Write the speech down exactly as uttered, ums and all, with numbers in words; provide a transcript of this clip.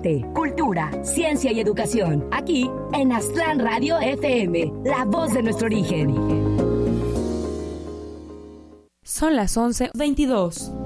arte, cultura, ciencia y educación. Aquí en Aztlán Radio F M, la voz de nuestro origen. Son las once veintidós.